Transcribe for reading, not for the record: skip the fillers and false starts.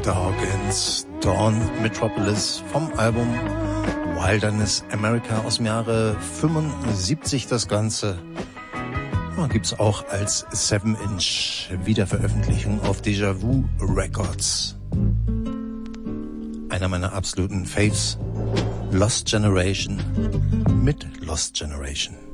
Dawkins, Dawn Metropolis vom Album Wilderness America aus dem Jahre 75 das Ganze. Gibt's auch als 7-Inch Wiederveröffentlichung auf Déjà-vu Records. Einer meiner absoluten Faves, Lost Generation mit Lost Generation.